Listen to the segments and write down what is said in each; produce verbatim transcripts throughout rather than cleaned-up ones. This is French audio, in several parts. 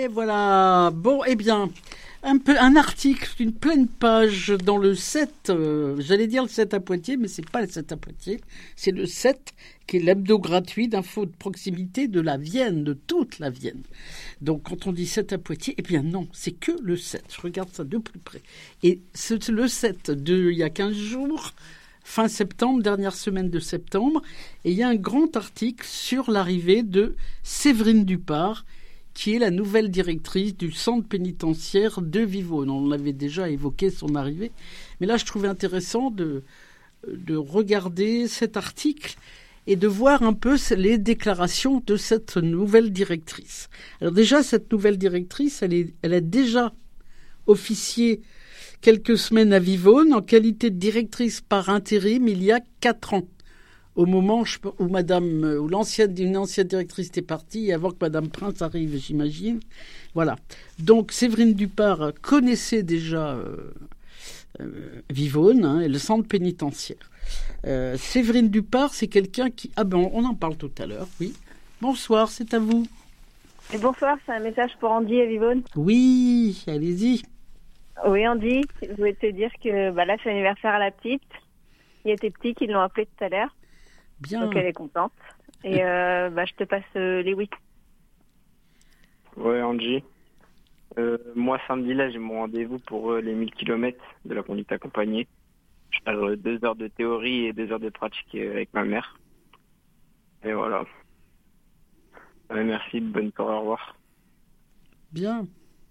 Et voilà. Bon, eh bien, un, peu, un article, une pleine page dans le sept, euh, j'allais dire le sept à Poitiers, mais c'est pas le sept à Poitiers, c'est le sept qui est l'hebdo gratuit d'infos de proximité de la Vienne, de toute la Vienne. Donc, quand on dit sept à Poitiers, eh bien non, c'est que le sept. Je regarde ça de plus près. Et c'est le sept de il y a quinze jours, fin septembre, dernière semaine de septembre, et il y a un grand article sur l'arrivée de Séverine Dupart, qui est la nouvelle directrice du centre pénitentiaire de Vivonne. On avait déjà évoqué son arrivée, mais là je trouvais intéressant de, de regarder cet article et de voir un peu les déclarations de cette nouvelle directrice. Alors déjà, cette nouvelle directrice, elle, est, elle a déjà officié quelques semaines à Vivonne en qualité de directrice par intérim il y a quatre ans. Au moment où Madame, où l'ancienne, une ancienne directrice était partie, avant que Madame Prince arrive, j'imagine. Voilà. Donc, Séverine Dupart connaissait déjà euh, euh, Vivonne, hein, et le centre pénitentiaire. Euh, Séverine Dupart, c'est quelqu'un qui... Ah ben, on en parle tout à l'heure, oui. Bonsoir, c'est à vous. Et bonsoir, c'est un message pour Andy à Vivonne. Oui, allez-y. Oui, Andy, je voulais te dire que bah là, c'est l'anniversaire à la petite. Il y a tes petits qui l'ont appelée tout à l'heure. Bien. Donc elle est contente. Et euh, bah, je te passe euh, les oui. Ouais, Angie. Euh, moi, samedi, là, j'ai mon rendez-vous pour euh, les mille kilomètres de la conduite accompagnée. Je passe euh, deux heures de théorie et deux heures de pratique euh, avec ma mère. Et voilà. Ouais, merci, bonne soirée, au revoir. Bien.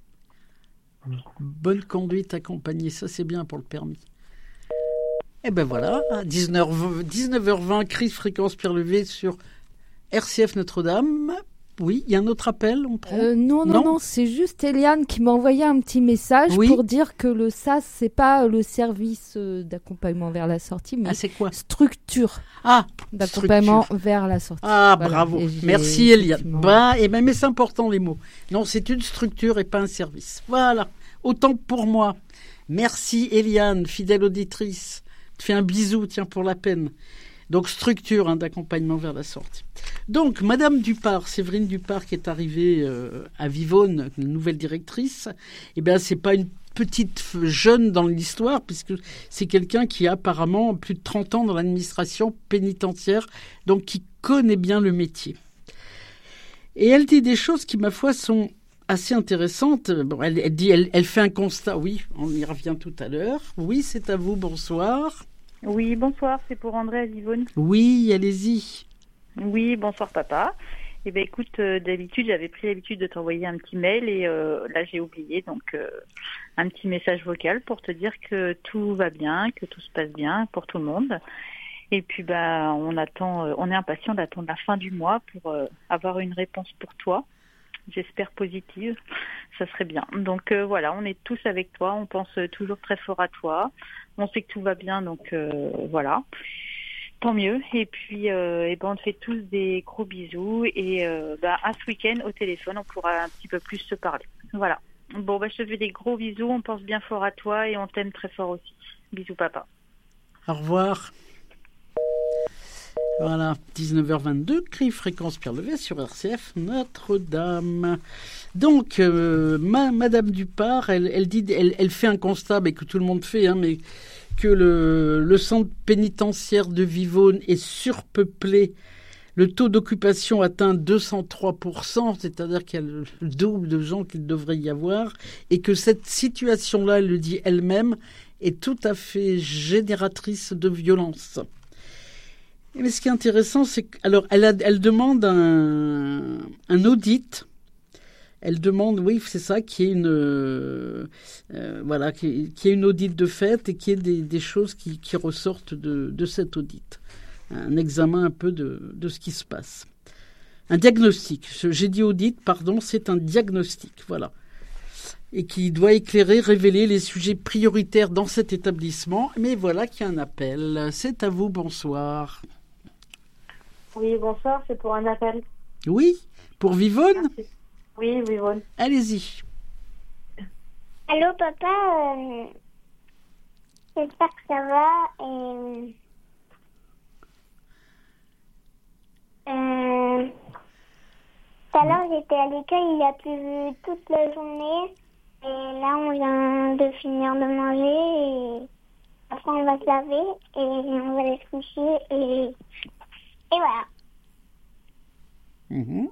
Bonne conduite accompagnée, ça c'est bien pour le permis. Et ben voilà, à dix-neuf heures vingt, crise fréquence Pierre Levé sur R C F Notre-Dame. Oui, il y a un autre appel, on prend euh, Non, non, non, non, c'est juste Eliane qui m'a envoyé un petit message oui. pour dire que le S A S, c'est pas le service d'accompagnement vers la sortie, mais ah, c'est quoi structure ah, d'accompagnement structure. vers la sortie. Ah, voilà. Bravo, merci Eliane. Bah, et ben, mais c'est important les mots. Non, c'est une structure et pas un service. Voilà, autant pour moi. Merci Eliane, fidèle auditrice. Je te fais un bisou, tiens, pour la peine. Donc, structure hein, d'accompagnement vers la sortie. Donc, Madame Dupart, Séverine Dupart, qui est arrivée euh, à Vivonne, une nouvelle directrice, eh bien, c'est pas une petite jeune dans l'histoire, puisque c'est quelqu'un qui a apparemment plus de trente ans dans l'administration pénitentiaire, donc qui connaît bien le métier. Et elle dit des choses qui, ma foi, sont assez intéressantes. Bon, elle, elle dit, elle, elle fait un constat. Oui, on y revient tout à l'heure. Oui, c'est à vous. Bonsoir. Oui, bonsoir. C'est pour André à Vivonne. Oui, allez-y. Oui, bonsoir papa. Eh bien, écoute, euh, d'habitude, j'avais pris l'habitude de t'envoyer un petit mail et euh, là, j'ai oublié. Donc, euh, un petit message vocal pour te dire que tout va bien, que tout se passe bien pour tout le monde. Et puis, bah, on attend, euh, on est impatient d'attendre la fin du mois pour euh, avoir une réponse pour toi. J'espère positive, ça serait bien. Donc euh, voilà, on est tous avec toi, on pense toujours très fort à toi. On sait que tout va bien, donc euh, voilà. Tant mieux. Et puis, euh, et ben, on te fait tous des gros bisous. Et euh, bah, à ce week-end, au téléphone, on pourra un petit peu plus se parler. Voilà. Bon, bah, je te fais des gros bisous. On pense bien fort à toi et on t'aime très fort aussi. Bisous, papa. Au revoir. Voilà, dix-neuf heures vingt-deux, cri fréquence Pierre Levé sur R C F Notre-Dame. Donc, euh, ma, Madame Dupart, elle, elle, dit, elle, elle fait un constat, mais que tout le monde fait, hein, mais que le, le centre pénitentiaire de Vivonne est surpeuplé. Le taux d'occupation atteint deux cent trois pour cent, c'est-à-dire qu'il y a le double de gens qu'il devrait y avoir, et que cette situation-là, elle le dit elle-même, est tout à fait génératrice de violence. Mais ce qui est intéressant, c'est qu'elle elle, elle demande un, un audit. Elle demande, oui, c'est ça, qu'il y ait une, euh, voilà, qu'il y ait une audit de fait et qu'il y ait des, des choses qui, qui ressortent de, de cet audit. Un examen un peu de, de ce qui se passe. Un diagnostic. J'ai dit audit, pardon, c'est un diagnostic, voilà. Et qui doit éclairer, révéler les sujets prioritaires dans cet établissement. Mais voilà qu'il y a un appel. C'est à vous, bonsoir. Oui, bonsoir, c'est pour un appel. Oui, pour Vivonne ? Merci. Oui, Vivonne. Allez-y. Allô, papa, euh, j'espère que ça va. Et, euh, Tout à l'heure, j'étais à l'école, il a plu toute la journée. Et là, on vient de finir de manger. Et après, on va se laver et on va aller se coucher. Et, et voilà. Mmh.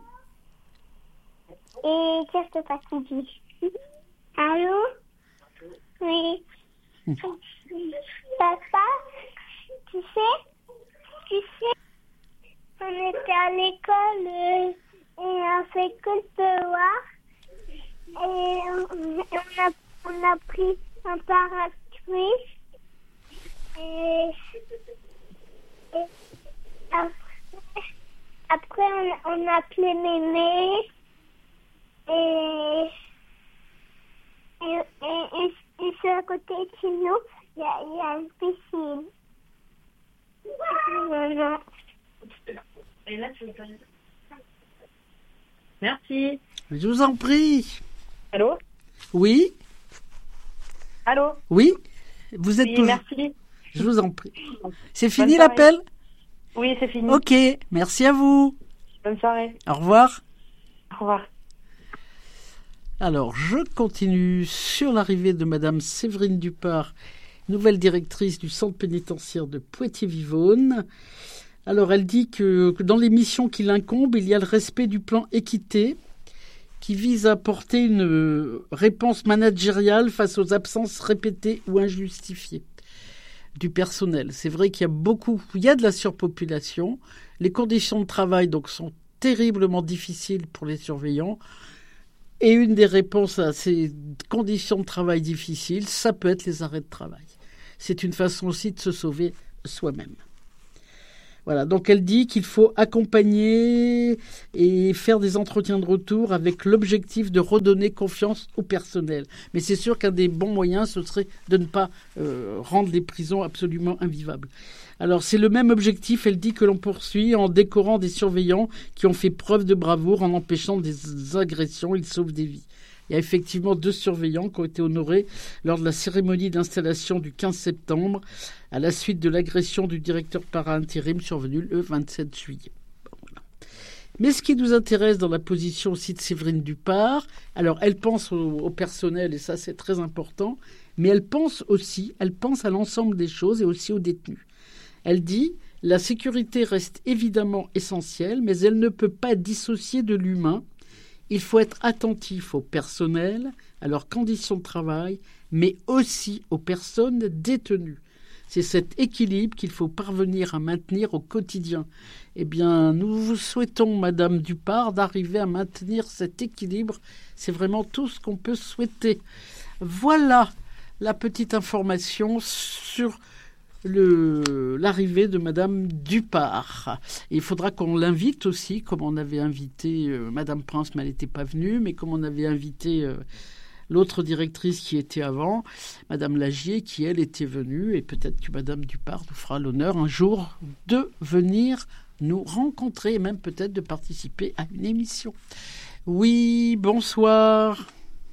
Et qu'est-ce que tu dis? Allô? Oui. Mmh. Papa, tu sais, tu sais, on était à l'école et, et on fait que le devoir. Et on, on, a, on a pris un parapluie. Et, et après, après on, on a appelé mémé. Et, et, et, et, et sur le côté de chez nous, il y a, il y a une piscine. Maman. Et là, tu veux pas... Merci. Je vous en prie. Allô? Oui? Allô? Oui? Vous êtes oui, toujours... merci. Je vous en prie. C'est fini l'appel? Oui, c'est fini. Ok, merci à vous. Bonne soirée. Au revoir. Au revoir. Alors, je continue sur l'arrivée de Madame Séverine Dupart, nouvelle directrice du centre pénitentiaire de Poitiers-Vivonne. Alors, elle dit que, que dans les missions qui l'incombent, il y a le respect du plan équité qui vise à apporter une réponse managériale face aux absences répétées ou injustifiées du personnel. C'est vrai qu'il y a beaucoup, il y a de la surpopulation. Les conditions de travail donc sont terriblement difficiles pour les surveillants. Et une des réponses à ces conditions de travail difficiles, ça peut être les arrêts de travail. C'est une façon aussi de se sauver soi-même. Voilà, donc elle dit qu'il faut accompagner et faire des entretiens de retour avec l'objectif de redonner confiance au personnel. Mais c'est sûr qu'un des bons moyens, ce serait de ne pas euh, rendre les prisons absolument invivables. Alors c'est le même objectif, elle dit, que l'on poursuit en décorant des surveillants qui ont fait preuve de bravoure en empêchant des agressions, ils sauvent des vies. Il y a effectivement deux surveillants qui ont été honorés lors de la cérémonie d'installation du quinze septembre à la suite de l'agression du directeur par intérim survenue le vingt-sept juillet. Bon, voilà. Mais ce qui nous intéresse dans la position aussi de Séverine Dupart, alors elle pense au, au personnel et ça c'est très important, mais elle pense aussi, elle pense à l'ensemble des choses et aussi aux détenus. Elle dit « La sécurité reste évidemment essentielle, mais elle ne peut pas dissocier de l'humain. Il faut être attentif au personnel, à leurs conditions de travail, mais aussi aux personnes détenues. C'est cet équilibre qu'il faut parvenir à maintenir au quotidien. Eh bien, nous vous souhaitons, Madame Dupart, d'arriver à maintenir cet équilibre. C'est vraiment tout ce qu'on peut souhaiter. Voilà la petite information sur Le, l'arrivée de Madame Dupart. Et il faudra qu'on l'invite aussi, comme on avait invité euh, Madame Prince, mais elle n'était pas venue, mais comme on avait invité euh, l'autre directrice qui était avant, Madame Lagier, qui elle était venue, et peut-être que Madame Dupart nous fera l'honneur un jour de venir nous rencontrer, et même peut-être de participer à une émission. Oui, bonsoir.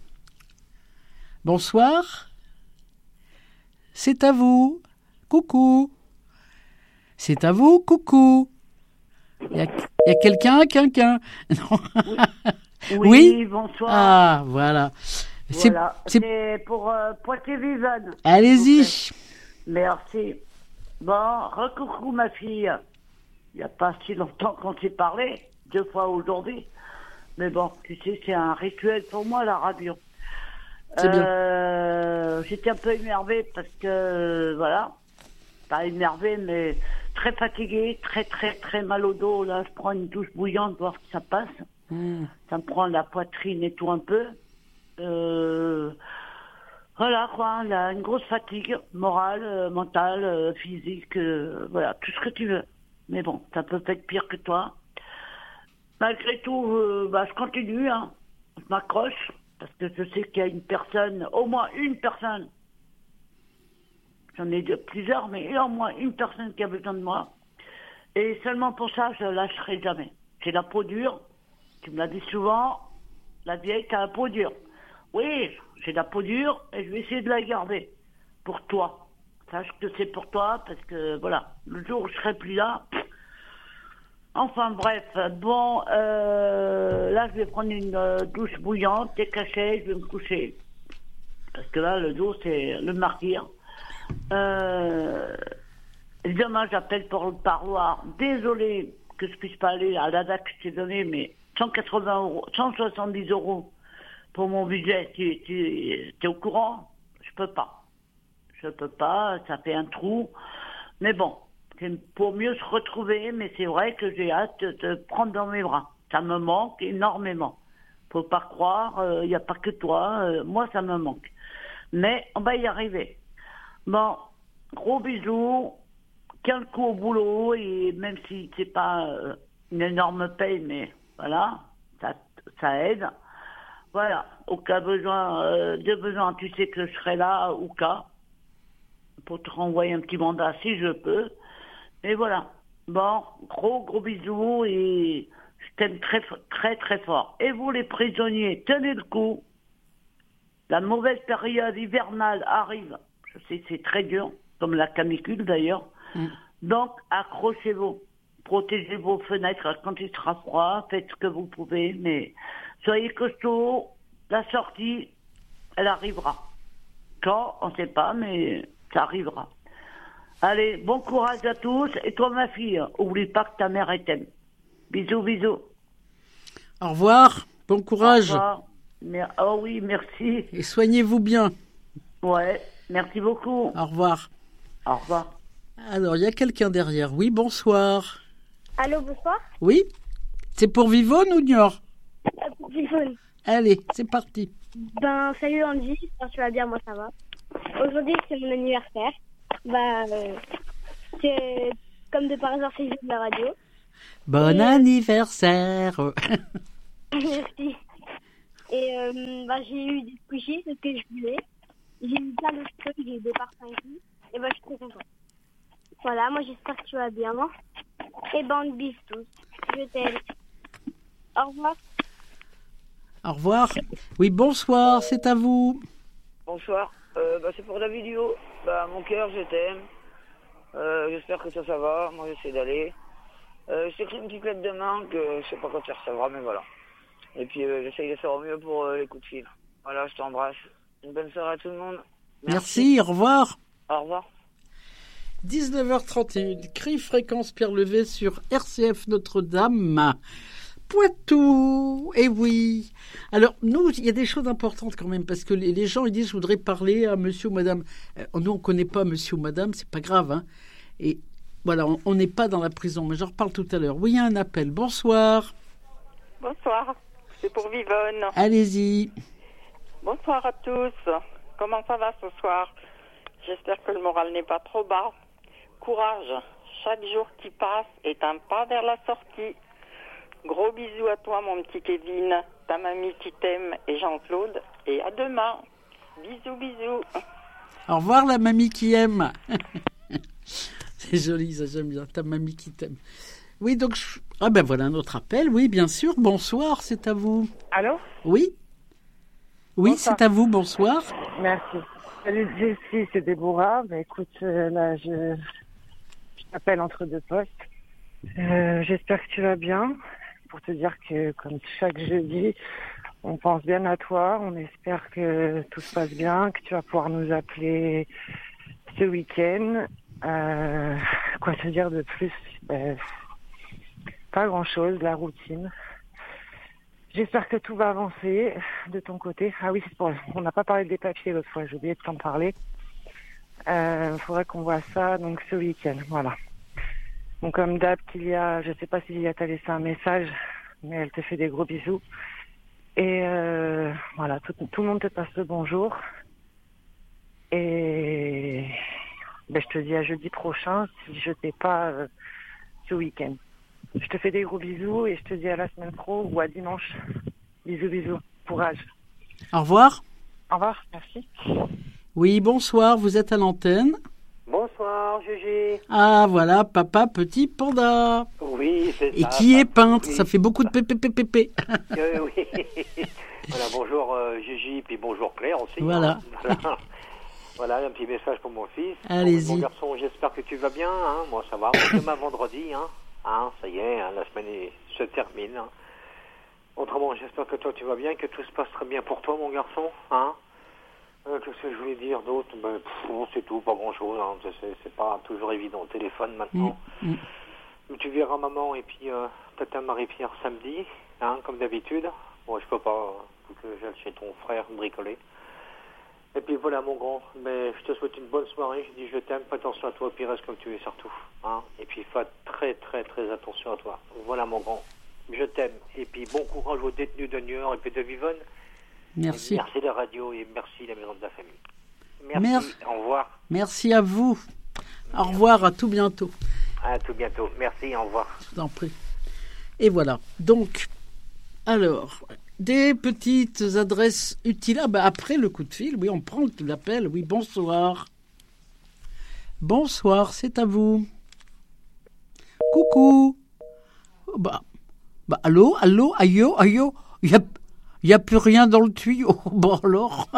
Bonsoir. C'est à vous. Coucou. C'est à vous, coucou. Il y a, y a quelqu'un, quelqu'un. Non. Oui, oui, bonsoir. Ah, voilà. Voilà, c'est, c'est pour euh, Poitiers-Vivonne. Allez-y. Merci. Bon, recoucou ma fille. Il n'y a pas si longtemps qu'on s'est parlé, deux fois aujourd'hui. Mais bon, tu sais, c'est un rituel pour moi, la radio. C'est euh, bien. J'étais un peu énervée parce que, voilà, pas énervée, mais très fatiguée, très, très, très mal au dos. Là, je prends une douche bouillante, voir si ça passe. Mmh. Ça me prend la poitrine et tout un peu. Euh, voilà, quoi, là, une grosse fatigue morale, euh, mentale, euh, physique, euh, voilà, tout ce que tu veux. Mais bon, ça peut être pire que toi. Malgré tout, euh, bah, je continue, hein. Je m'accroche, parce que je sais qu'il y a une personne, au moins une personne, j'en ai de, plusieurs, mais au moins une personne qui a besoin de moi. Et seulement pour ça, je lâcherai jamais. J'ai la peau dure, tu me l'as dit souvent, la vieille qui a la peau dure. Oui, j'ai la peau dure et je vais essayer de la garder pour toi. Sache que c'est pour toi parce que, voilà, le jour où je serai plus là, Enfin bref, bon, euh, là je vais prendre une euh, douche bouillante, décachée, je vais me coucher. Parce que là, le dos, c'est le martyr. Euh, évidemment, j'appelle pour le parloir. Désolé que je puisse pas aller à la date que je t'ai donnée, mais cent quatre-vingts euros, cent soixante-dix euros pour mon budget, tu, tu, tu es au courant? Je peux pas. Je peux pas, ça fait un trou. Mais bon, c'est pour mieux se retrouver, mais c'est vrai que j'ai hâte de te prendre dans mes bras. Ça me manque énormément. Faut pas croire, il n'y a pas que toi, euh, moi ça me manque. Mais on va y arriver. Bon, gros bisous, tiens le coup au boulot, et même si c'est pas euh, une énorme paye, mais voilà, ça, ça aide. Voilà, au cas besoin, euh, de besoin, tu sais que je serai là, au cas, pour te renvoyer un petit mandat si je peux. Et voilà. Bon, gros gros bisous, et je t'aime très très très fort. Et vous les prisonniers, tenez le coup. La mauvaise période hivernale arrive. Je sais, c'est très dur, comme la canicule d'ailleurs. Mm. Donc, accrochez-vous. Protégez vos fenêtres quand il sera froid. Faites ce que vous pouvez, mais soyez costauds. La sortie, elle arrivera. Quand, on ne sait pas, mais ça arrivera. Allez, bon courage à tous. Et toi, ma fille, oublie pas que ta mère t'aime. Bisous, bisous. Au revoir. Bon courage. Au revoir. Mer- oh oui, merci. Et soignez-vous bien. Ouais, merci beaucoup. Au revoir. Au revoir. Alors, il y a quelqu'un derrière. Oui, bonsoir. Allô, bonsoir. Oui. C'est pour Vivonne ou Niort? euh, Pour Vivonne. Allez, c'est parti. Ben, salut Andy, j'espère que tu vas bien, moi ça va. Aujourd'hui, c'est mon anniversaire. Bah, euh, c'est comme de par hasard, c'est juste de la radio. Bon Et, anniversaire. Merci. Et euh, bah, j'ai eu des squishies, c'est ce que je voulais. J'ai eu plein d'autres trucs, j'ai eu des parfums et tout. Et bah, je suis très contente. Voilà, moi j'espère que tu vas bien. Et ben, on te bise tous. Je t'aime. Au revoir. Au revoir. Oui, bonsoir, c'est à vous. Bonsoir. Euh, bah, c'est pour la vidéo. Bah, mon cœur, je t'aime. Euh, j'espère que toi, ça va. Moi, j'essaie d'aller. Euh, je t'écris une petite lettre demain que je sais pas quand tu recevras, mais voilà. Et puis, euh, j'essaye de faire au mieux pour euh, les coups de fil. Voilà, je t'embrasse. Une bonne soirée à tout le monde. Merci, Merci. au revoir. Au revoir. dix-neuf heures trente et un, cri fréquence Pierre Levé sur R C F Notre-Dame. Poitou, eh oui. Alors, nous, il y a des choses importantes quand même, parce que les, les gens, ils disent, je voudrais parler à monsieur ou madame. Euh, nous, on ne connaît pas monsieur ou madame, c'est pas grave, hein. Et voilà, on n'est pas dans la prison, mais j'en reparle tout à l'heure. Oui, il y a un appel. Bonsoir. Bonsoir, c'est pour Vivonne. Allez-y. Bonsoir à tous. Comment ça va ce soir? J'espère que le moral n'est pas trop bas. Courage, chaque jour qui passe est un pas vers la sortie. Gros bisous à toi, mon petit Kevin, ta mamie qui t'aime et Jean-Claude. Et à demain. Bisous, bisous. Au revoir, la mamie qui aime. C'est joli, ça, j'aime bien. Ta mamie qui t'aime. Oui, donc... Je... Ah ben voilà un autre appel. Oui, bien sûr. Bonsoir, c'est à vous. Allô? Oui. Oui, Bonsoir. c'est à vous. Bonsoir. Merci. Salut Jessie, c'est Déborah. Mais écoute, euh, là, je, je t'appelle entre deux postes. Euh, j'espère que tu vas bien. Pour te dire que, comme chaque jeudi, on pense bien à toi. On espère que tout se passe bien, que tu vas pouvoir nous appeler ce week-end. Euh, quoi te dire de plus? Ben, pas grand-chose, la routine. J'espère que tout va avancer de ton côté. Ah oui, c'est pour... on n'a pas parlé des papiers l'autre fois, j'ai oublié de t'en parler. Il euh, faudrait qu'on voit ça donc ce week-end, voilà. Donc comme d'hab, qu'il y a, je sais pas si Lilia t'a laissé un message, mais elle te fait des gros bisous. Et euh, voilà, tout, tout le monde te passe le bonjour. Et ben, je te dis à jeudi prochain, si je t'ai pas euh, ce week-end. Je te fais des gros bisous et je te dis à la semaine pro ou à dimanche. Bisous, bisous. Courage. Au revoir. Au revoir, merci. Oui, bonsoir, vous êtes à l'antenne. Bonsoir, Gégé. Ah, voilà, papa, petit panda. Oui, c'est Et ça. Et qui est peintre, oui. Ça fait beaucoup de pépé, pépé, pépé. Euh, oui. Voilà, bonjour euh, Gégé, puis bonjour Claire aussi. Voilà. Hein. Voilà. Voilà, un petit message pour mon fils. Allez-y. Mon garçon, j'espère que tu vas bien. Hein. Moi, ça va. Demain vendredi, hein. Hein, ça y est, hein, la semaine est- se termine. Hein. Autrement, j'espère que toi tu vas bien, que tout se passe très bien pour toi, mon garçon. Hein. Euh, Qu'est-ce que je voulais dire d'autre? Ben, pff, bon, c'est tout, pas grand-chose. Hein. C'est, c'est pas toujours évident au téléphone maintenant. Mm. Mais tu verras maman et puis euh, tata Marie-Pierre samedi, hein, comme d'habitude. Bon, je peux pas, faut que j'aille chez ton frère bricoler. Et puis voilà, mon grand, mais je te souhaite une bonne soirée. Je dis je t'aime, fais attention à toi, puis reste comme tu es surtout. Hein. Et puis fais très très très attention à toi. Voilà, mon grand, je t'aime. Et puis bon courage aux détenus de New York et puis de Vivonne. Merci. Et merci la radio et merci la maison de la famille. Merci, Merci. au revoir. Merci à vous. Au revoir, à tout bientôt. À tout bientôt. Merci, au revoir. Je vous en prie. Et voilà. Donc, alors, des petites adresses utiles. Ah ben après le coup de fil, oui, on prend l'appel. Oui, bonsoir. Bonsoir, c'est à vous. Coucou. Bah, bah allô, allô, aïe, aïe, il n'y a, y a plus rien dans le tuyau. Bon alors.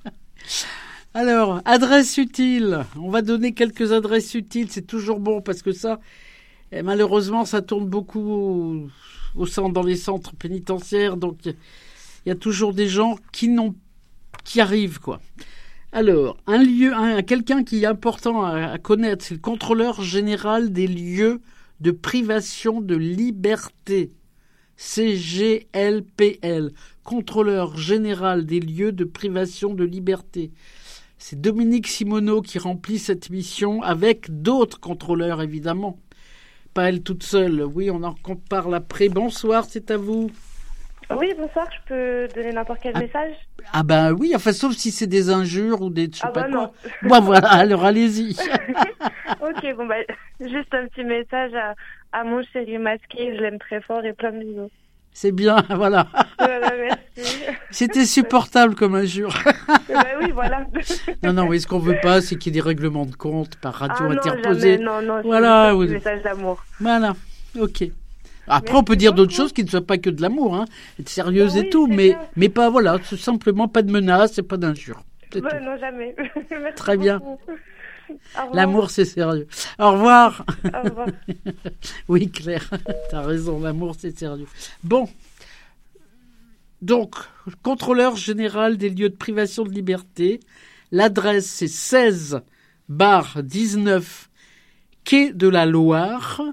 Alors, adresse utile. On va donner quelques adresses utiles. C'est toujours bon parce que ça, eh, malheureusement, ça tourne beaucoup au, au centre, dans les centres pénitentiaires. Donc, il y, y a toujours des gens qui n'ont, qui arrivent, quoi. Alors, un lieu, un, quelqu'un qui est important à, à connaître, c'est le contrôleur général des lieux de privation de liberté. C G L P L. Contrôleur général des lieux de privation de liberté. C'est Dominique Simoneau qui remplit cette mission avec d'autres contrôleurs, évidemment. Pas elle toute seule. Oui, on en parle après. Bonsoir, c'est à vous. Oui, bonsoir, je peux donner n'importe quel ah, message? Ah ben oui, enfin, sauf si c'est des injures ou des... Je sais ah pas bah quoi. non. Bon, voilà, alors allez-y. Ok, bon bah, juste un petit message à, à mon chéri masqué, je l'aime très fort et plein de bisous. C'est bien, voilà. Voilà, merci. C'était supportable comme injure. Bah oui, voilà. Non, non, oui, ce qu'on veut pas, c'est qu'il y ait des règlements de compte par radio ah, non, interposée. Jamais, non, non, voilà. C'est un message d'amour. Voilà, ok. Après, Merci on peut dire d'autres beaucoup. choses qui ne soient pas que de l'amour, hein. Être sérieuse Bah et oui, tout, c'est mais, bien. mais pas, voilà, tout simplement pas de menaces et pas d'injures. C'est Bah, tout. non, jamais. Merci Très bien. beaucoup. Au revoir. L'amour, c'est sérieux. Au revoir. Au revoir. Oui, Claire, t'as raison, l'amour, c'est sérieux. Bon. Donc, contrôleur général des lieux de privation de liberté. L'adresse, c'est seize barre dix-neuf quai de la Loire.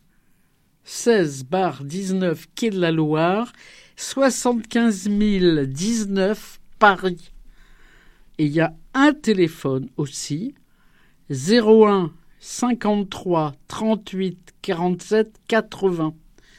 seize barre dix-neuf quai de la Loire. soixante-quinze mille dix-neuf Paris. Et il y a un téléphone aussi. zéro un cinquante-trois trente-huit quarante-sept quatre-vingts.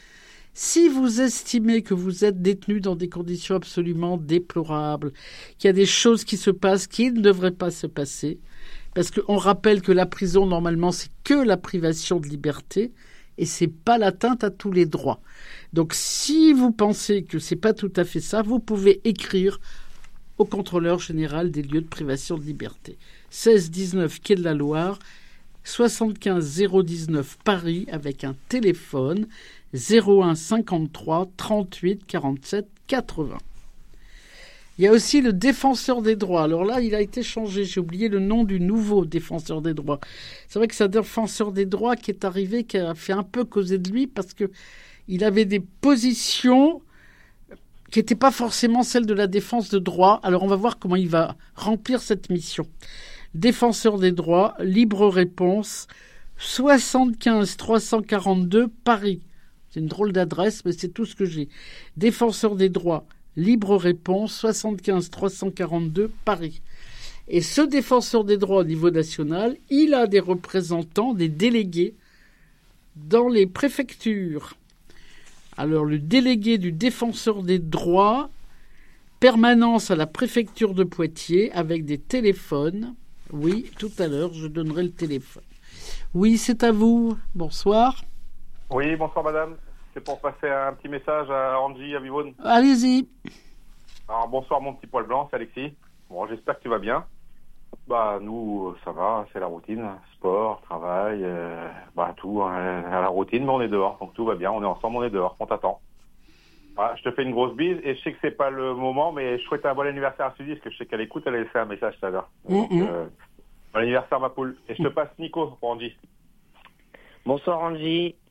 Si vous estimez que vous êtes détenu dans des conditions absolument déplorables, qu'il y a des choses qui se passent qui ne devraient pas se passer, parce qu'on rappelle que la prison, normalement, c'est que la privation de liberté et c'est pas l'atteinte à tous les droits. Donc, si vous pensez que c'est pas tout à fait ça, vous pouvez écrire au contrôleur général des lieux de privation de liberté. seize dix-neuf quai de la Loire, soixante-quinze zéro dix-neuf Paris, avec un téléphone zéro un cinquante-trois trente-huit quarante-sept quatre-vingts. Il y a aussi le défenseur des droits. Alors là, il a été changé. J'ai oublié le nom du nouveau défenseur des droits. C'est vrai que c'est un défenseur des droits qui est arrivé, qui a fait un peu causer de lui parce que il avait des positions qui n'étaient pas forcément celles de la défense de droit. Alors on va voir comment il va remplir cette mission. Défenseur des droits, libre réponse, soixante-quinze trois cent quarante-deux Paris. C'est une drôle d'adresse, mais c'est tout ce que j'ai. Défenseur des droits, libre réponse, soixante-quinze trois cent quarante-deux Paris. Et ce défenseur des droits au niveau national, il a des représentants, des délégués dans les préfectures. Alors, le délégué du défenseur des droits, permanence à la préfecture de Poitiers avec des téléphones. Oui, tout à l'heure, je donnerai le téléphone. Oui, c'est à vous. Bonsoir. Oui, bonsoir madame. C'est pour passer un petit message à Angie, à Vivonne. Allez-y. Alors bonsoir mon petit poil blanc, c'est Alexis. Bon, j'espère que tu vas bien. Bah nous, ça va, c'est la routine. Sport, travail, euh, bah tout, hein, à la routine, mais on est dehors, donc tout va bien. On est ensemble, on est dehors, on t'attend. Voilà, je te fais une grosse bise et je sais que c'est pas le moment, mais je souhaite un bon anniversaire à Suzy, parce que je sais qu'elle écoute, elle a laissé un message tout à l'heure. Donc, Mm-hmm. euh, bon anniversaire ma poule. Et je te passe Nico pour Angie. Bonsoir Angie,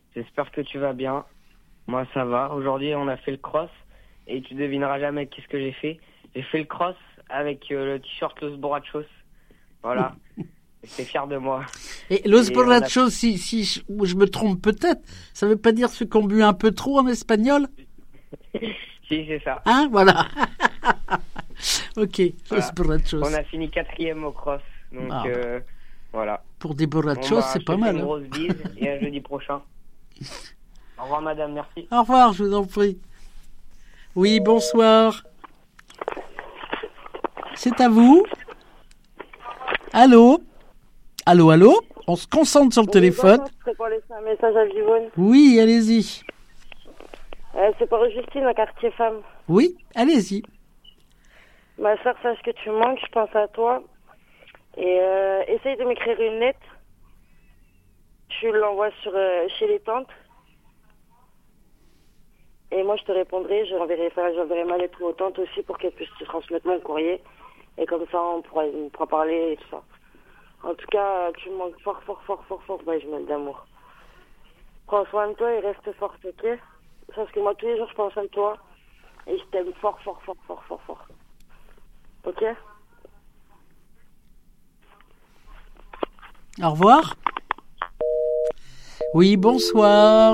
J'espère que tu vas bien. Moi, ça va. Aujourd'hui, on a fait le cross. Et tu devineras jamais qu'est-ce que j'ai fait. J'ai fait le cross avec euh, le t-shirt Los Borrachos. Voilà. J'étais fier de moi. Et Los Et Borrachos, a... si, si je, je me trompe peut-être, ça veut pas dire ceux qui ont bu un peu trop en espagnol? Si, c'est ça. Hein, voilà. Ok, voilà. Los Borrachos. On a fini quatrième au cross. Donc, ah, euh, voilà. Pour des borrachos, bon, bah, c'est pas mal. Une hein. grosse bise et à jeudi prochain. Au revoir, madame, merci. Au revoir, je vous en prie. Oui, bonsoir. C'est à vous. Allô? Allô, allô? On se concentre sur le oui, téléphone. Bonjour, je pour laisser un message à Yvonne. Oui, allez-y. Euh, c'est pour Justine, un quartier femme. Oui, allez-y. Ma soeur, sache que tu manques, je pense à toi. Et euh, essaye de m'écrire une lettre. Tu l'envoies sur, euh, chez les tantes. Et moi, je te répondrai. J'enverrai, enfin, j'enverrai ma lettre aux tantes aussi pour qu'elles puissent te transmettre mon courrier. Et comme ça, on pourra, on pourra parler et tout ça. En tout cas, tu me manques fort, fort, fort, fort, fort, Benjamin, d'amour. Prends soin de toi et reste forte, ok? Parce que moi, tous les jours, je pense à toi. Et je t'aime fort, fort, fort, fort, fort, fort. Ok? Au revoir. Oui, bonsoir.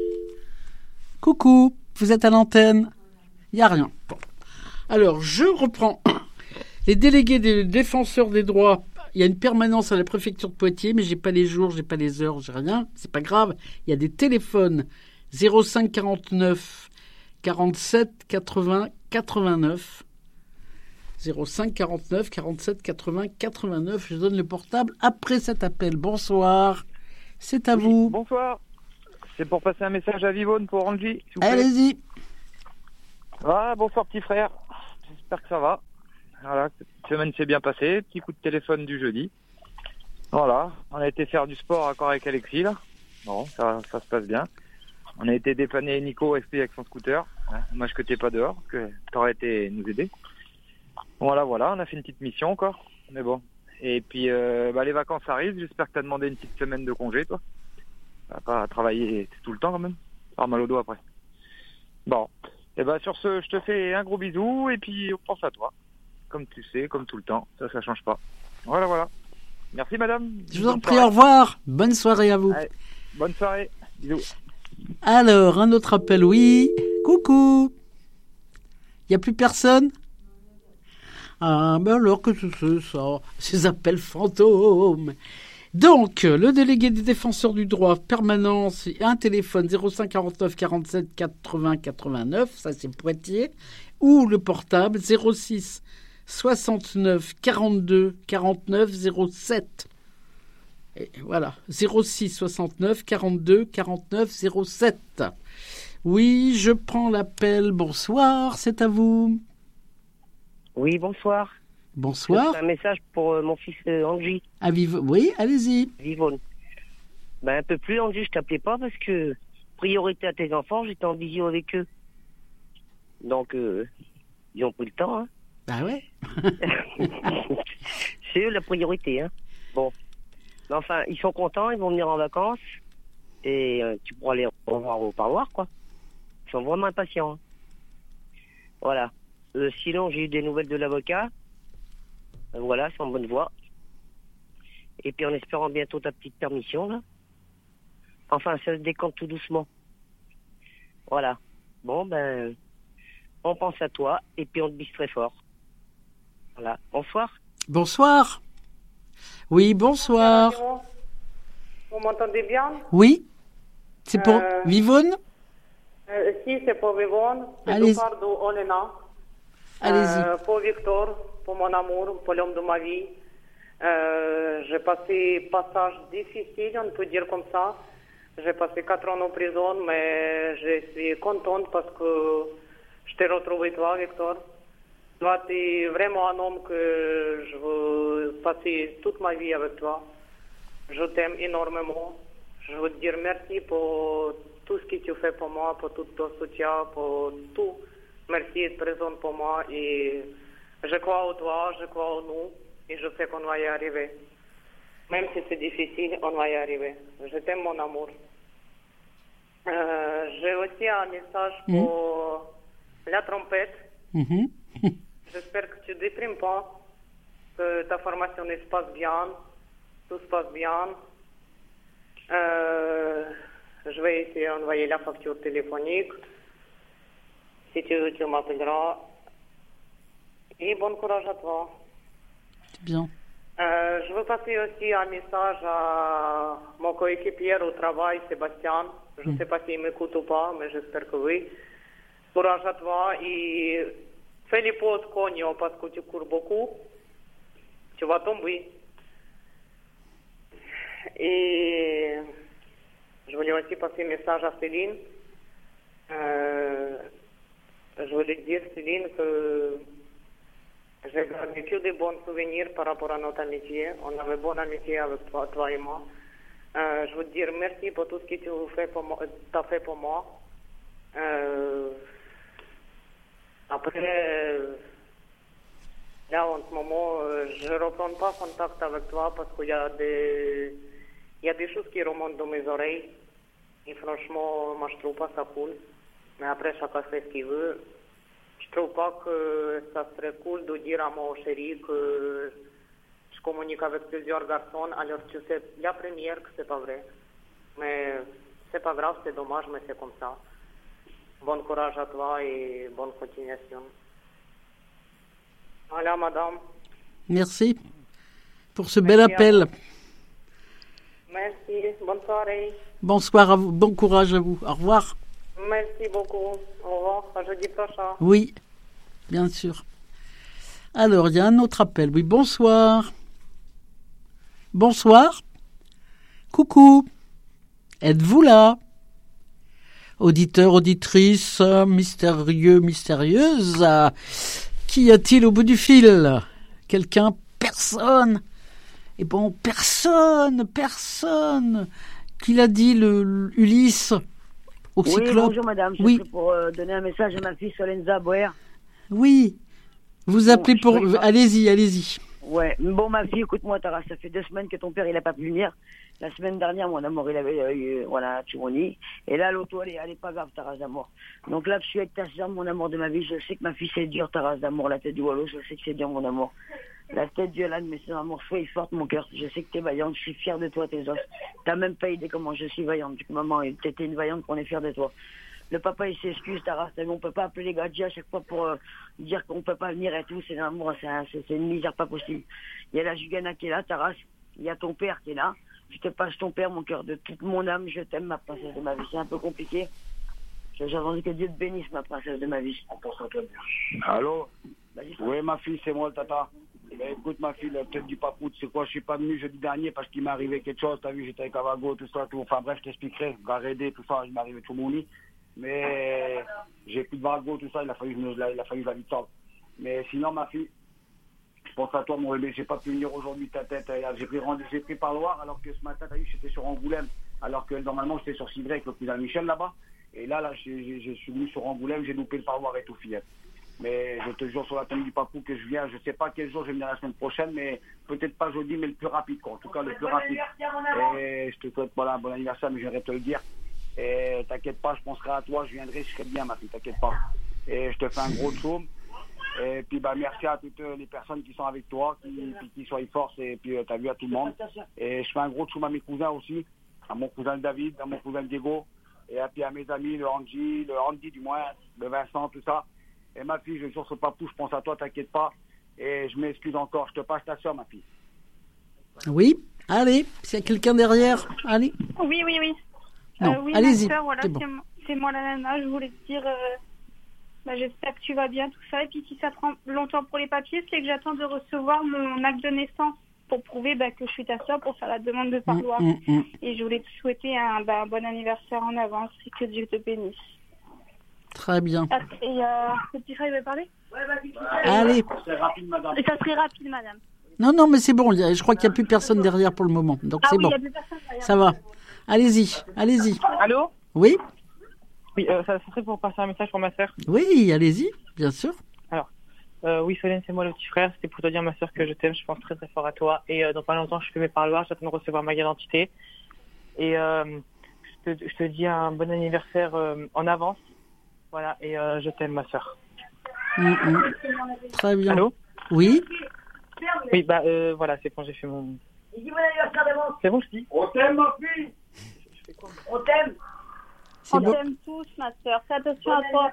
Coucou, vous êtes à l'antenne. Il n'y a rien. Bon. Alors, je reprends. Les délégués des défenseurs des droits, il y a une permanence à la préfecture de Poitiers, mais j'ai pas les jours, j'ai pas les heures, j'ai rien. C'est pas grave. Il y a des téléphones zéro cinq quarante-neuf quarante-sept quatre-vingts quatre-vingt-neuf. zéro cinq quarante-neuf quarante-sept quatre-vingts quatre-vingt-neuf. Je donne le portable après cet appel. Bonsoir. C'est à oui, vous. Bonsoir. C'est pour passer un message à Vivonne pour Angie. Allez-y. Ah, bonsoir petit frère. J'espère que ça va. Voilà, cette semaine s'est bien passée. Petit coup de téléphone du jeudi. Voilà, on a été faire du sport encore avec Alexis là. Bon, ça, ça se passe bien. On a été dépanner Nico S P avec son scooter. Dommage que t'es pas dehors, parce que t'aurais été nous aider. Voilà, voilà, on a fait une petite mission encore. Mais bon. Et puis, euh, bah, les vacances arrivent. J'espère que t'as demandé une petite semaine de congé, toi. T'as pas travaillé tout le temps quand même. T'as mal au dos après. Bon. Et bah, sur ce, je te fais un gros bisou et puis on pense à toi. Comme tu sais, comme tout le temps. Ça, ça change pas. Voilà, voilà. Merci, madame. Je vous en prie, au revoir. Bonne soirée à vous. Allez, bonne soirée. Bisous. Alors, un autre appel, oui. Coucou. Il n'y a plus personne? Ah, ben alors que c'est ça, ces appels fantômes. Donc, le délégué des défenseurs du droit, permanence, un téléphone zéro cinq quarante-neuf quarante-sept quatre-vingts quatre-vingt-neuf, ça c'est Poitiers, ou le portable zéro six soixante-neuf quarante-deux quarante-neuf zéro sept. Et voilà, zéro six soixante-neuf quarante-deux quarante-neuf zéro sept. Oui, je prends l'appel. Bonsoir, c'est à vous. Oui, bonsoir. Bonsoir. C'est un message pour euh, mon fils euh, Angie. À Viv... Oui, allez-y. Vivonne. Ben, un peu plus, Angie, je t'appelais pas parce que priorité à tes enfants, j'étais en visio avec eux. Donc, euh, ils ont pris le temps, hein. Bah ouais. C'est eux la priorité, hein. Bon. Mais enfin, ils sont contents, ils vont venir en vacances. Et euh, tu pourras les revoir au parloir, quoi. Ils sont vraiment impatients. Hein. Voilà. Euh, sinon, j'ai eu des nouvelles de l'avocat. Euh, voilà, c'est en bonne voie. Et puis en espérant bientôt ta petite permission, là. Enfin, ça se décompte tout doucement. Voilà. Bon, ben, on pense à toi et puis on te bise très fort. Voilà. Bonsoir. Bonsoir. Oui, bonsoir. Vous m'entendez bien? Oui. C'est pour euh, Vivonne? euh, Si, c'est pour Vivonne. C'est Allez. de part d'Olena. Allez-y. Euh, pour Victor, pour mon amour, pour l'homme de ma vie. Euh, j'ai passé passage difficile, on peut dire comme ça. J'ai passé quatre ans en prison, mais je suis contente parce que je t'ai retrouvé toi, Victor. Toi, tu es vraiment un homme que je veux passer toute ma vie avec toi. Je t'aime énormément. Je veux te dire merci pour tout ce que tu fais pour moi, pour tout ton soutien, pour tout. Merci d'être présent pour moi et je crois en toi, je crois en nous et je sais qu'on va y arriver. Même si c'est difficile, on va y arriver. Je t'aime, mon amour. Euh, j'ai aussi un message pour mmh. la trompette. Mmh. J'espère que tu ne déprimes pas, que ta formation se passe bien, tout se passe bien. Euh, je vais essayer d'envoyer la facture téléphonique. Si tu veux, tu m'appelleras. Et bon courage à toi. C'est bien. Euh, je veux passer aussi un message à mon coéquipier au travail, Sébastien. Je ne mmh. sais pas s'il m'écoute ou pas, mais j'espère que oui. Courage à toi et fais les pauses cogno parce que tu cours beaucoup. Tu vas tomber. Et je voulais aussi passer un message à Céline. Euh, je voulais dire, Céline, que j'ai gardé que des bons souvenirs par rapport à notre amitié. On avait bonne amitié avec toi, toi et moi. Euh, je veux te dire merci pour tout ce que tu as fait pour moi. T'as fait pour moi. Euh, après, là, en ce moment, je ne reprends pas contact avec toi parce qu'il y a des, il y a des choses qui remontent dans mes oreilles. Et franchement, moi, je trouve pas ça cool. Mais après, chacun fait ce qu'il veut. Je trouve pas que ça serait cool de dire à mon chéri que je communique avec plusieurs garçons, alors tu sais, la première que c'est pas vrai. Mais c'est pas grave, c'est dommage, mais c'est comme ça. Bon courage à toi et bonne continuation. Voilà, madame. Merci pour ce bel appel. Merci, bonne soirée. Bonsoir à vous, bon courage à vous. Au revoir. Merci beaucoup. Au revoir, à jeudi prochain. Oui, bien sûr. Alors, il y a un autre appel. Oui, bonsoir. Bonsoir. Coucou. Êtes-vous là? Auditeur, auditrice, mystérieux, mystérieuse. Qu'y a-t-il au bout du fil? Quelqu'un? Personne. Et bon, personne, personne. Qui l'a dit, le, le Ulysse au Oui, Cyclope. bonjour madame, je oui. suis pour euh, donner un message à ma fille Solenza Boer. Oui, vous appelez bon, pour... Allez-y, allez-y. Ouais, bon ma fille, écoute-moi Tara, ça fait deux semaines que ton père il a pas pu venir. La semaine dernière, mon amour, il avait eu, euh, voilà, Tchoumouni. Et là, l'auto, elle, elle est pas grave, Taras d'amour. Donc là, je suis avec ta soeur, mon amour de ma vie. Je sais que ma fille, c'est dur, Taras d'amour. La tête du Wallo, je sais que c'est dur, mon amour. La tête du Alan, mais c'est un amour soyez forte, mon cœur. Je sais que t'es vaillante, je suis fière de toi, tes os. T'as même pas idée comment je suis vaillante. Maman, t'étais une vaillante, qu'on est fière de toi. Le papa, il s'excuse, Taras, on peut pas appeler les gadgets à chaque fois pour euh, dire qu'on peut pas venir et tout. C'est un amour, c'est, un, c'est, c'est une misère pas possible. Il y a la Jugana qui est là, Taras. Il y a ton père qui est là. Je te passe ton père, mon cœur, de toute mon âme. Je t'aime, ma princesse de ma vie. C'est un peu compliqué. J'ai envie que Dieu te bénisse, ma princesse de ma vie. On pense à toi bien. Allô? Oui, ma fille, c'est moi le tata. Ben, écoute, ma fille, peut-être du papout, c'est quoi? Je suis pas venu jeudi dernier parce qu'il m'est arrivé quelque chose. T'as vu, j'étais avec Avago, tout ça, tout. Enfin bref, je t'expliquerai. Garédé, tout ça, il m'est arrivé tout mon lit. Mais j'ai plus de Vago, tout ça, il a fallu que je la, il a fallu que je la vite. Mais sinon, ma fille, je pense à toi, mon bébé. J'ai pas pu venir aujourd'hui, ta tête. J'ai pris rendez-vous, j'ai pris par Loire, alors que ce matin, t'as vu, j'étais sur Angoulême. Alors que normalement, j'étais sur Civray avec le cousin Michel là-bas. Et là, là, j'ai, je suis venu sur Angoulême, j'ai loupé le parloir et tout, fillette. Mais je te jure sur la tombe du papou que je viens, je sais pas quel jour je vais venir la semaine prochaine, mais peut-être pas jeudi, mais le plus rapide, quoi. En tout cas, le plus rapide. Et je te souhaite, voilà, un bon anniversaire, mais je viendrai te le dire. Et t'inquiète pas, je penserai à toi, je viendrai, je serai bien, ma fille, t'inquiète pas. Et je te fais un gros zoom. Et puis, bah, merci à toutes les personnes qui sont avec toi, qui, qui, qui soient force, et puis, euh, t'as vu à tout le monde. Et je fais un gros zoom à mes cousins aussi, à mon cousin David, à mon cousin Diego, et puis à mes amis, le Andy, le Andy du moins, le Vincent, tout ça. Et ma fille, je suis sur ce papou, je pense à toi, t'inquiète pas. Et je m'excuse encore, je te passe ta soeur, ma fille. Oui, allez, s'il y a quelqu'un derrière, allez. Oui, oui, oui. Non, euh, oui, allez-y. ma soeur, voilà, c'est bon. c'est, moi, c'est moi la nana, je voulais te dire, euh, bah, j'espère que tu vas bien, tout ça. Et puis si ça prend longtemps pour les papiers, c'est que j'attends de recevoir mon acte de naissance pour prouver bah, que je suis ta soeur, pour faire la demande de parloir. Mmh, mmh, mmh. Et je voulais te souhaiter un, bah, un bon anniversaire en avance et que Dieu te bénisse. Très bien. Ah, et euh, le petit frère, il veut parler? Allez. C'est rapide, madame. Et ça serait rapide, madame. Non, non, mais c'est bon, il y a- je crois qu'il n'y a plus personne derrière pour le moment. Donc Ah c'est oui, bon. il y a plus personne derrière. Ça va. Allez-y, allez-y. Allô? Oui, Oui, euh, ça, ça serait pour passer un message pour ma sœur. oui, allez-y, bien sûr. Alors, euh, oui, Solène, c'est moi le petit frère. C'était pour te dire, ma sœur, que je t'aime. Je pense très très fort à toi. Et euh, dans pas longtemps, je fais mes parloirs. J'attends de recevoir ma identité. Et euh, je te, je te dis un bon anniversaire euh, en avance. Voilà, et euh, je t'aime, ma sœur. Mmh, mmh. Très bien. Allô? Oui. Oui, bah euh, voilà, c'est bon, j'ai fait mon... C'est bon, je dis. On t'aime, ma fille. On t'aime. On bon. t'aime tous, ma sœur. Fais attention à toi.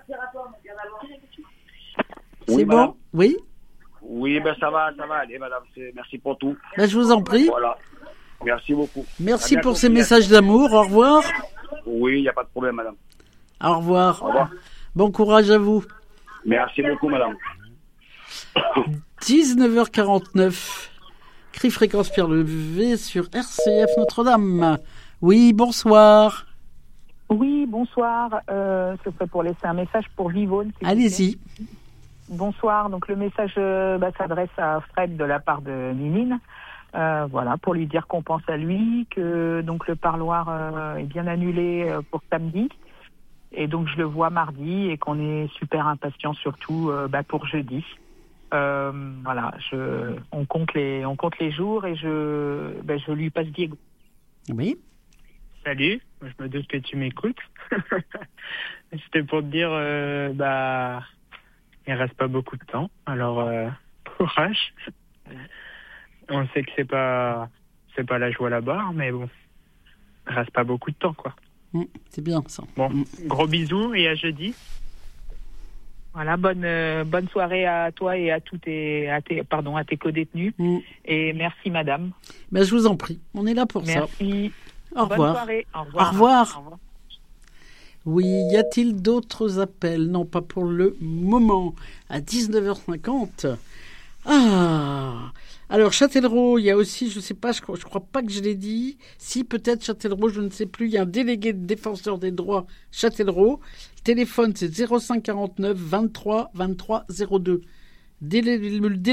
C'est Oui, bon? madame. Oui. Oui, ben ça va, ça va aller, madame. C'est- Merci pour tout. Ben, je vous en prie. Voilà. Merci beaucoup. Merci À pour bientôt, ces Pierre. messages d'amour. Au revoir. Oui, il n'y a pas de problème, madame. Au revoir. Au revoir. Bon courage à vous. Merci beaucoup, madame. dix-neuf heures quarante-neuf. Cri fréquence Pierre Levé sur R C F Notre-Dame. Oui, bonsoir. Oui, bonsoir. Euh, ce serait pour laisser un message pour Yvonne. s'il vous Allez-y. plaît. Bonsoir. Donc le message euh, bah, s'adresse à Fred de la part de Ninine. Euh, voilà, pour lui dire qu'on pense à lui, que donc le parloir euh, est bien annulé euh, pour samedi. Et donc je le vois mardi et qu'on est super impatient surtout euh, bah, pour jeudi. Euh, voilà, je, on compte les, on compte les jours et je, bah, je lui passe Diego. Oui. Salut, je me doute que tu m'écoutes. C'était pour te dire, euh, bah, il reste pas beaucoup de temps, alors euh, courage. On sait que c'est pas, c'est pas la joie là-bas, mais bon, il reste pas beaucoup de temps, quoi. Mmh, c'est bien ça. Bon, gros bisous et à jeudi. Voilà, bonne euh, bonne soirée à toi et à tous tes, à tes pardon à tes co-détenus. Mmh. Et merci madame. Ben, je vous en prie. On est là pour ça. Merci. Au Bonne revoir. soirée. Au revoir. Au revoir. Au revoir. Oui, y a-t-il d'autres appels? Non, pas pour le moment. À dix-neuf heures cinquante. Ah. Alors, Châtellerault, il y a aussi, je ne sais pas, je ne crois pas que je l'ai dit. Si, peut-être Châtellerault, je ne sais plus. Il y a un délégué de défenseur des droits Châtellerault. Le téléphone, c'est zéro cinq quarante-neuf vingt-trois vingt-trois zéro deux. Délé- le